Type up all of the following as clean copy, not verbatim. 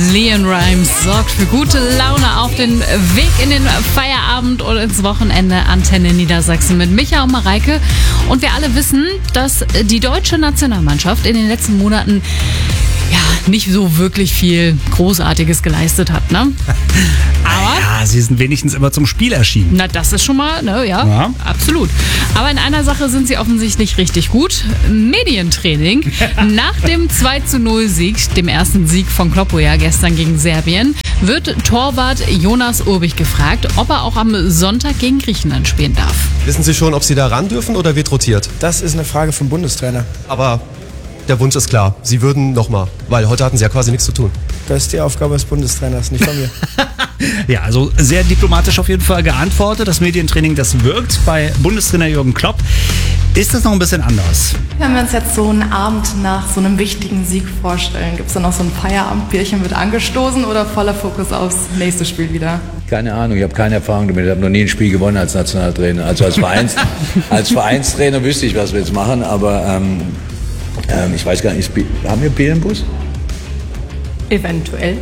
Leon Rimes sorgt für gute Laune auf den Weg in den Feierabend und ins Wochenende. Antenne Niedersachsen mit Micha und Mareike. Und wir alle wissen, dass die deutsche Nationalmannschaft in den letzten Monaten nicht so wirklich viel Großartiges geleistet hat, ne? Aber ja, sie sind wenigstens immer zum Spiel erschienen. Na, das ist schon mal, ne, ja, absolut. Aber in einer Sache sind sie offensichtlich richtig gut. Medientraining. Nach dem 2-0-Sieg, dem ersten Sieg von Kloppo gestern gegen Serbien, wird Torwart Jonas Urbich gefragt, ob er auch am Sonntag gegen Griechenland spielen darf. Wissen Sie schon, ob Sie da ran dürfen oder wird rotiert? Das ist eine Frage vom Bundestrainer. Aber der Wunsch ist klar. Sie würden nochmal, weil heute hatten Sie ja quasi nichts zu tun. Das ist die Aufgabe des Bundestrainers, nicht von mir. Ja, also sehr diplomatisch auf jeden Fall geantwortet. Das Medientraining, das wirkt bei Bundestrainer Jürgen Klopp. Ist das noch ein bisschen anders? Wenn wir uns jetzt so einen Abend nach so einem wichtigen Sieg vorstellen, gibt es dann noch so ein Feierabendbierchen mit angestoßen oder voller Fokus aufs nächste Spiel wieder? Keine Ahnung, ich habe keine Erfahrung damit. Ich habe noch nie ein Spiel gewonnen als Nationaltrainer. Also als Vereinstrainer wüsste ich, was wir jetzt machen, aber ich weiß gar nicht, haben wir Bier im Bus? Eventuell.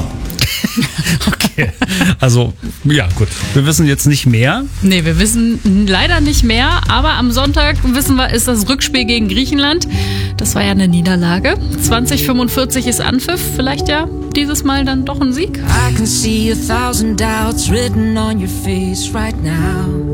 Okay, also ja gut, wir wissen jetzt nicht mehr. Nee, wir wissen leider nicht mehr, aber am Sonntag wissen wir, ist das Rückspiel gegen Griechenland. Das war ja eine Niederlage. 2045 ist Anpfiff, vielleicht ja dieses Mal dann doch ein Sieg. I can see 1,000 doubts written on your face right now.